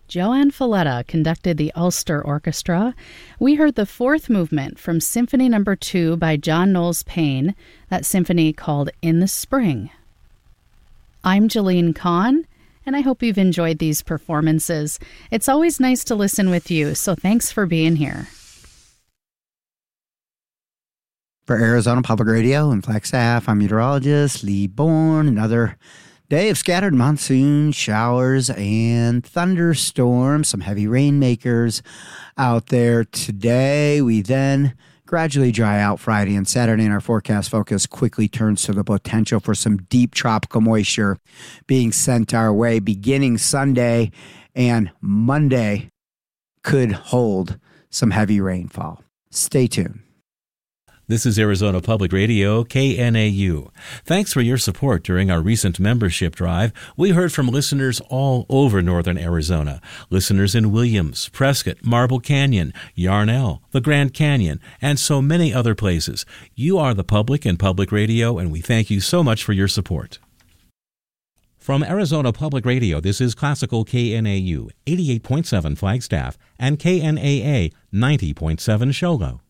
Joanne Falletta conducted the Ulster Orchestra. We heard the fourth movement from Symphony No. 2 by John Knowles Payne, that symphony called In the Spring. I'm Jeline Kahn, and I hope you've enjoyed these performances. It's always nice to listen with you, so thanks for being here. For Arizona Public Radio and Flagstaff, I'm meteorologist Lee Bourne. Another day of scattered monsoon showers and thunderstorms, some heavy rainmakers out there today. We then gradually dry out Friday and Saturday, and our forecast focus quickly turns to the potential for some deep tropical moisture being sent our way beginning Sunday, and Monday could hold some heavy rainfall. Stay tuned. This is Arizona Public Radio, KNAU. Thanks for your support during our recent membership drive. We heard from listeners all over northern Arizona. Listeners in Williams, Prescott, Marble Canyon, Yarnell, the Grand Canyon, and so many other places. You are the public in public radio, and we thank you so much for your support. From Arizona Public Radio, this is Classical KNAU, 88.7 Flagstaff, and KNAA, 90.7 Shogo.